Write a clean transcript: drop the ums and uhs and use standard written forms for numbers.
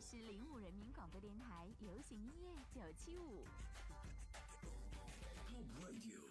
是05人民广播电台流行音乐975。 Top Radio